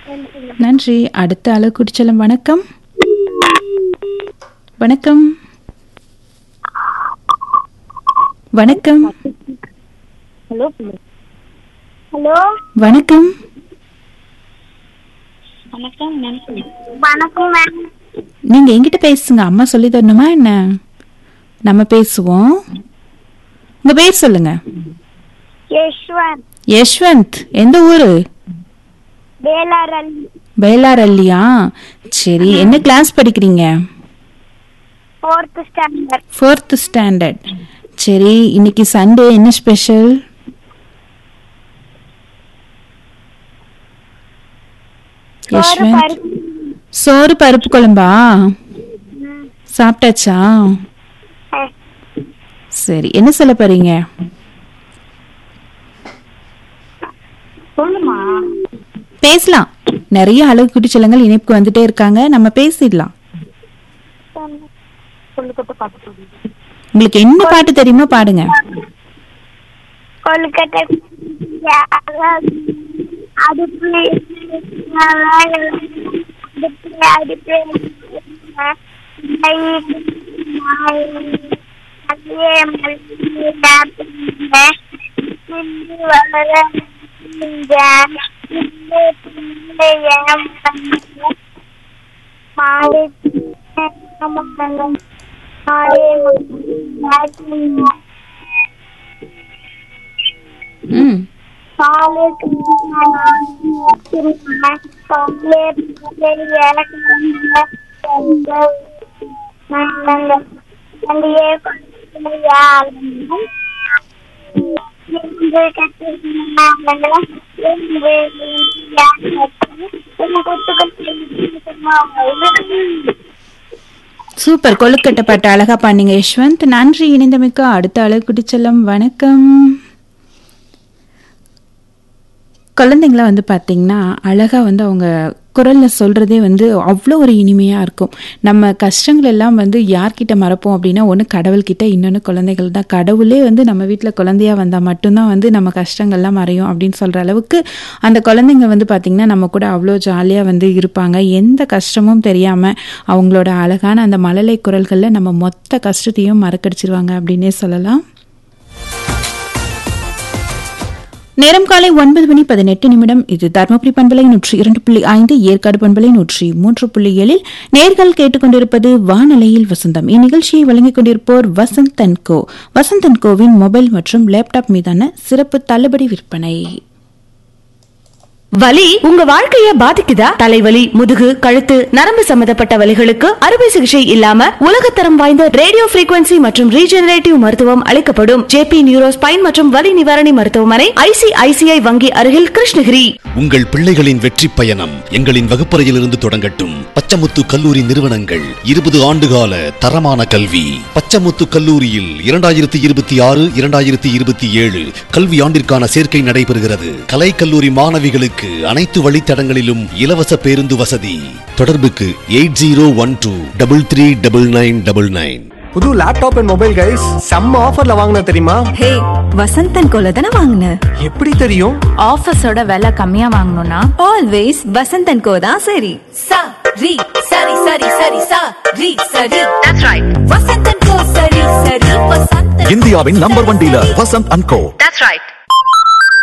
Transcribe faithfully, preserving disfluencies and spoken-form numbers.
நன்றி. அடுத்த அழகுக்குட்டி செல்லம் வணக்கம். வணக்கம் வணக்கம் ஹலோ ஹலோ வணக்கம் வணக்கம் வணக்கம் மேம். நீங்க எங்கிட்ட பேசுங்க. அம்மா சொல்லி தரணுமா என்ன? நம்ம பேசுவோம். உங்க பேர் சொல்லுங்க. யஷ்வந்த். யஷ்வந்த். எந்த ஊரு? வேளாரல்லி. வேளாரல்லியா? சரி, என்ன கிளாஸ் படிக்கிறீங்க? Fourth standard. Fourth standard. சரி, இன்னைக்கு சண்டே, என்ன ஸ்பெஷல்? யஷ்வந்த், சோறு பருப்பு குழம்பா? சாப்பிட்டாச்சா? சரி, என்ன சொல்ல போறீங்க? சொல்லுமா. பேசலாம். நிறைய அழகு குட்டி செல்லங்கள் இணைப்புக்கு வந்துட்டே இருக்காங்க, நம்ம பேசிடலாம். உங்களுக்கு என்ன பாட்டு தெரியுமா பாடுங்க. கொல்கட்டை அடுப்பு அடுப்பு ம் சூப்பர். கொழுக்கட்டை பாட்டு அழகா பாடுங்க யஷ்வந்த். நன்றி இணைந்தமைக்கு. அடுத்த அழகு குட்டி செல்லம் வணக்கம். குழந்தைங்கள வந்து பார்த்தீங்கன்னா அழகா வந்து அவங்க குரல்ல சொல்றதே வந்து அவ்வளோ ஒரு இனிமையா இருக்கும். நம்ம கஷ்டங்கள் எல்லாம் வந்து யார்கிட்ட மறப்போம் அப்படின்னா, ஒன்று கடவுள்கிட்ட, இன்னொன்று குழந்தைகள் தான். கடவுளே வந்து நம்ம வீட்டில் குழந்தையா வந்தால் மட்டும்தான் வந்து நம்ம கஷ்டங்கள்லாம் மறையும் அப்படின்னு சொல்ற அளவுக்கு அந்த குழந்தைங்க வந்து பார்த்தீங்கன்னா நம்ம கூட அவ்வளோ ஜாலியாக வந்து இருப்பாங்க. எந்த கஷ்டமும் தெரியாம அவங்களோட அழகான அந்த மழலை குரல்களில் நம்ம மொத்த கஷ்டத்தையும் மறக்கடிச்சிருவாங்க அப்படின்னே சொல்லலாம். நேரம் காலை ஒன்பது மணி பதினெட்டு நிமிடம். இது தர்மபுரி பண்பலை நூற்றி இரண்டு புள்ளி ஐந்து, ஏற்காடு பண்பலை நூற்றி மூன்று புள்ளி ஏழில் நேர்கள் கேட்டுக்கொண்டிருப்பது வானலையில் வசந்தம். இந்நிகழ்ச்சியை வழங்கிக் கொண்டிருப்போர் Vasanth and go. Vasanth and CoWIN mobile மற்றும் லேப்டாப் மீதான சிறப்பு தள்ளுபடி விற்பனை. வலி உங்க வாழ்க்கைய பாதிக்குதா? தலைவலி, முதுகு, கழுத்து, நரம்பு சம்பந்தப்பட்ட வலிகளுக்கு அறுவை சிகிச்சை இல்லாம உலகத்தரம் வாய்ந்த ரேடியோ frequency மற்றும் ரீஜெனரேட்டிவ் மருத்துவம் அளிக்கப்படும். ஜேபி நியூரோ ஸ்பைன் மற்றும் வலி நிவாரணி மருத்துவமனை, ஐசிஐசிஐ வங்கி அருகில், கிருஷ்ணகிரி. உங்கள் பிள்ளைகளின் வெற்றி பயணம் எங்களின் வகுப்பறையிலிருந்து தொடங்கட்டும். பச்சமுத்து கல்லூரி நிறுவனங்கள் இருபது ஆண்டுகால தரமான கல்வி. பச்சமுத்து கல்லூரியில் இரண்டாயிரத்தி இருபத்தி ஆறு இரண்டாயிரத்தி இருபத்தி ஏழு கல்வி ஆண்டிற்கான சேர்க்கை நடைபெறுகிறது. கலை கல்லூரி மாணவிகளுக்கு அனைத்து வழித்தடங்களிலும் இலவச பேருந்து வசதி. தொடர்புக்கு eight zero one two double three double nine double nine. புது லேப்டாப் அண்ட் மொபைல் கைஸ் செம்ம ஆஃபர்ல வாங்கின தெரியுமா? ஹே, வசந்த் அண்ட் கோல தான வாங்குன. எப்படி தெரியும்? ஆஃபர்ஸோட விலை கம்மியா வாங்கணும்னா ஆல்வேஸ் வசந்த் அண்ட் கோ தான் சரி. சா ரி சரி சரி சரி சா ரி சரி. That's right. வசந்த் அண்ட் கோ சரி சரி வசந்த். இந்தியாவின் number one dealer Vasanth and go. That's right.